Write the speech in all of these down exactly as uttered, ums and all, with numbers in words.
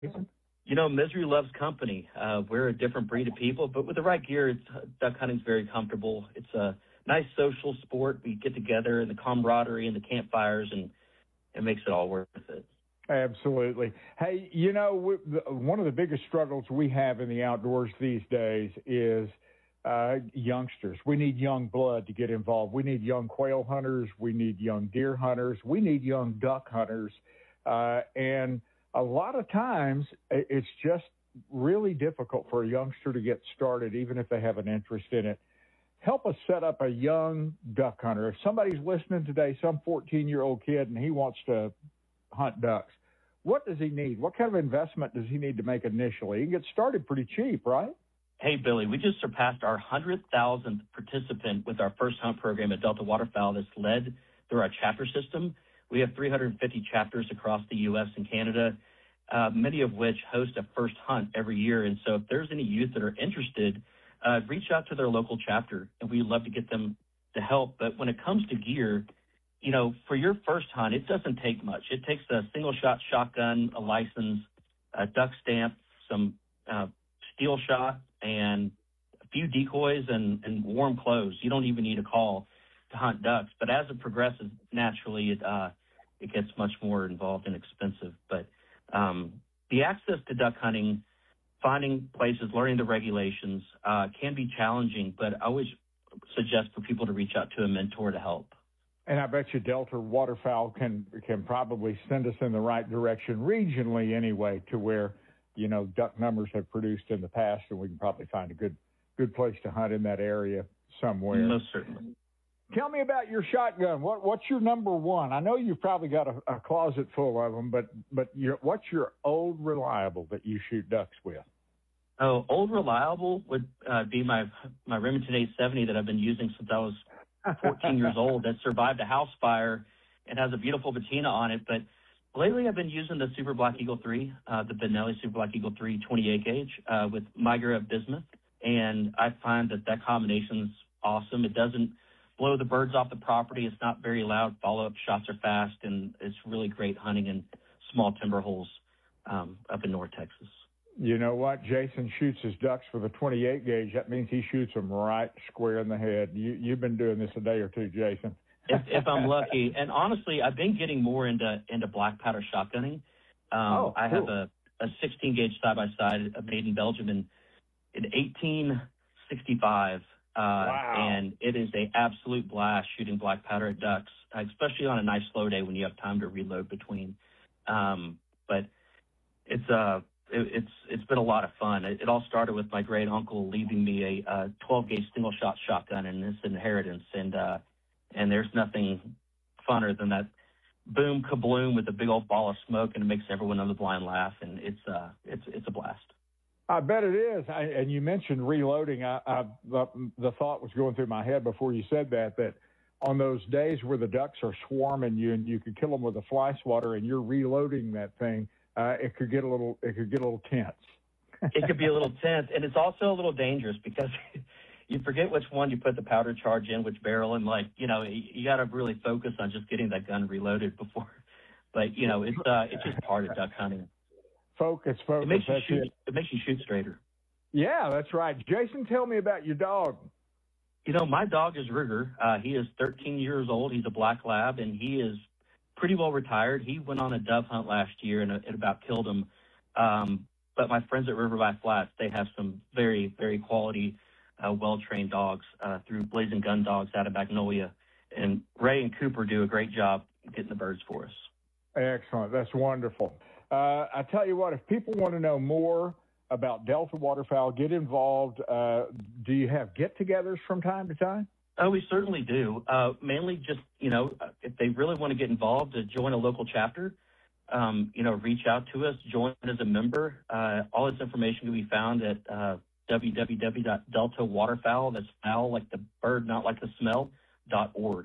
You know, misery loves company. Uh, we're a different breed of people, but with the right gear, it's, duck hunting's very comfortable. It's a nice social sport. We get together and the camaraderie and the campfires, and it makes it all worth it. Absolutely. Hey, you know, we, the, one of the biggest struggles we have in the outdoors these days is uh, youngsters. We need young blood to get involved. We need young quail hunters. We need young deer hunters. We need young duck hunters. Uh, and a lot of times it's just really difficult for a youngster to get started, even if they have an interest in it. Help us set up a young duck hunter. If somebody's listening today, some fourteen-year-old kid, and he wants to hunt ducks, what does he need? What kind of investment does he need to make initially? He can get started pretty cheap, right? Hey, Billy, we just surpassed our one hundred thousandth participant with our first hunt program at Delta Waterfowl that's led through our chapter system. We have three hundred fifty chapters across the U S and Canada, uh, many of which host a first hunt every year. And so if there's any youth that are interested, uh, reach out to their local chapter, and we'd love to get them to help. But when it comes to gear, you know, for your first hunt, it doesn't take much. It takes a single-shot shotgun, a license, a duck stamp, some uh, steel shot, and a few decoys and, and warm clothes. You don't even need a call to hunt ducks. But as it progresses, naturally, it uh, it gets much more involved and expensive. But um, the access to duck hunting, finding places, learning the regulations uh, can be challenging, but I always suggest for people to reach out to a mentor to help. And I bet you Delta Waterfowl can can probably send us in the right direction regionally anyway, to where, you know, duck numbers have produced in the past, and we can probably find a good good place to hunt in that area somewhere. Most certainly. Tell me about your shotgun. What what's your number one? I know you've probably got a, a closet full of them, but but your, what's your old reliable that you shoot ducks with? Oh, old reliable would uh, be my my Remington eight seventy that I've been using since I was fourteen years old. That survived a house fire and has a beautiful patina on it. But lately, I've been using the Super Black Eagle three, uh, the Benelli Super Black Eagle three twenty-eight gauge uh, with Migra of bismuth, and I find that that combination's awesome. It doesn't blow the birds off the property. It's not very loud. Follow-up shots are fast, and it's really great hunting in small timber holes um, up in North Texas. You know what? Jason shoots his ducks with a twenty-eight gauge. That means he shoots them right square in the head. You, you've been doing this a day or two, Jason. if, if I'm lucky. And honestly, I've been getting more into into black powder shotgunning. Um, oh, I cool. have a, a sixteen gauge side-by-side made in Belgium in, in eighteen sixty-five. Uh, wow. And it is a absolute blast shooting black powder at ducks, especially on a nice slow day when you have time to reload between. Um, but it's uh, it, it's it's been a lot of fun. It, it all started with my great uncle leaving me a, a twelve gauge single shot shotgun in his inheritance, and uh, and there's nothing funner than that boom kabloom with a big old ball of smoke, and it makes everyone on the blind laugh, and it's uh, it's it's a blast. I bet it is. I, and you mentioned reloading. I, I, the, the thought was going through my head before you said that, that on those days where the ducks are swarming you and you could kill them with a fly swatter and you're reloading that thing, uh, it could get a little, it could get a little tense. It could be a little tense, and it's also a little dangerous because you forget which one you put the powder charge in, which barrel, and like, you know, you, you got to really focus on just getting that gun reloaded before. But, you know, it's uh, it's just part of duck hunting. Focus, focus. It makes you that's shoot. it. It makes you shoot straighter. Yeah, that's right. Jason, tell me about your dog. You know, my dog is Ruger. Uh, he is thirteen years old. He's a black lab, and he is pretty well retired. He went on a dove hunt last year, and it about killed him. Um, but my friends at River by Flats, they have some very, very quality, uh, well-trained dogs uh, through Blazing Gun Dogs out of Magnolia. And Ray and Cooper do a great job getting the birds for us. Excellent. That's wonderful. Uh, I tell you what, if people want to know more about Delta Waterfowl, get involved. Uh, do you have get-togethers from time to time? Oh, we certainly do. Uh, mainly just, you know, if they really want to get involved, to join a local chapter, um, you know, reach out to us, join as a member. Uh, all this information can be found at uh, w w w dot delta waterfowl, that's fowl like the bird, not like the smell, dot org.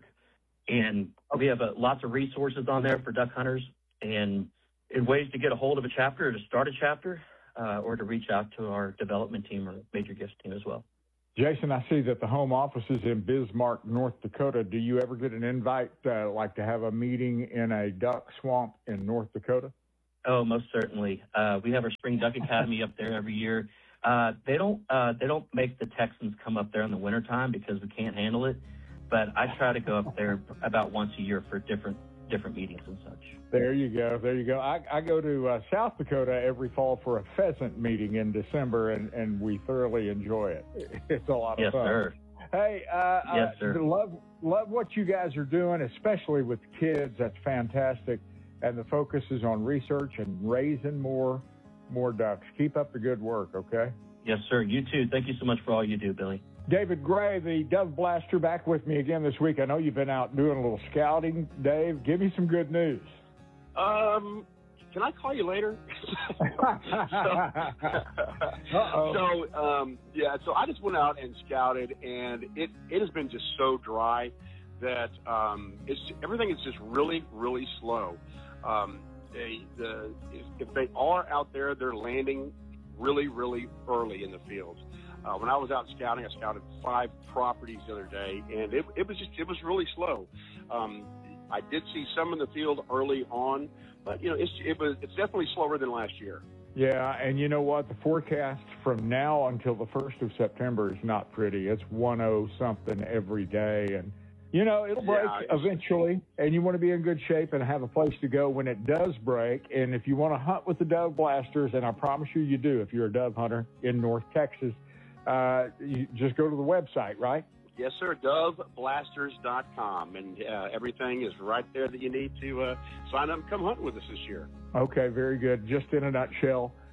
And we have uh, lots of resources on there for duck hunters and, and ways to get a hold of a chapter, or to start a chapter, uh, or to reach out to our development team or major gifts team as well. Jason, I see that the home office is in Bismarck, North Dakota. Do you ever get an invite, uh, like to have a meeting in a duck swamp in North Dakota? Oh, most certainly. Uh, we have our Spring Duck Academy up there every year. Uh, they don't uh, they don't make the Texans come up there in the wintertime because we can't handle it. But I try to go up there about once a year for different different meetings and such. There you go. There you go. I, I go to uh, South Dakota every fall for a pheasant meeting in December, and, and we thoroughly enjoy it. It's a lot of yes, fun. Yes, sir. Hey, uh, yes, sir. I love love what you guys are doing, especially with kids. That's fantastic. And the focus is on research and raising more more ducks. Keep up the good work, okay? Yes, sir. You too. Thank you so much for all you do, Billy. David Gray, the Dove Blaster, back with me again this week. I know you've been out doing a little scouting. Dave, give me some good news. Um, can I call you later? so, so um, yeah, so I just went out and scouted, and it, it has been just so dry that um, it's everything is just really, really slow. Um, they, the, if, if they are out there, they're landing really, really early in the fields. Uh, when I was out scouting, I scouted five properties the other day, and it, it was just it was really slow. Um, I did see some in the field early on, but you know it's it was it's definitely slower than last year. Yeah, and you know what? The forecast from now until the first of September is not pretty. It's one oh something every day, and you know it'll break yeah, eventually. And you want to be in good shape and have a place to go when it does break. And if you want to hunt with the Dove Blasters, and I promise you, you do if you're a dove hunter in North Texas. Uh, you just go to the website, right? Yes, sir. dove blasters dot com, and uh, everything is right there that you need to uh, sign up and come hunt with us this year. Okay, very good. Just in a nutshell,